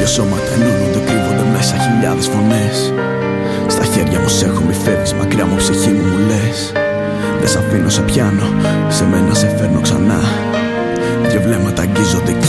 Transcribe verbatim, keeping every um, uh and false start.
Δύο σώματα ενώνονται, κρύβονται μέσα χιλιάδες φωνές. Στα χέρια μου σ' έχω, μη φεύγεις μακριά μου, ψυχή μου μου λες. Δεν σ' αφήνω, σε πιάνω, σε μένα σε φέρνω ξανά. Δύο βλέμματα αγγίζονται.